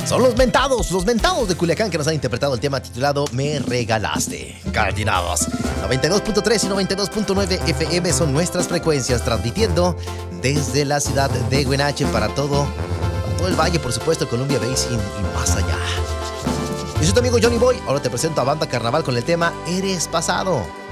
Son los mentados de Culiacán que nos han interpretado el tema titulado Me Regalaste. Cardinados. 92.3 y 92.9 FM son nuestras frecuencias, transmitiendo desde la ciudad de Huenache para todo el valle, por supuesto, Columbia Basin y más allá. Yo soy tu amigo Johnny Boy. Ahora te presento a Banda Carnaval con el tema Eres Pasado.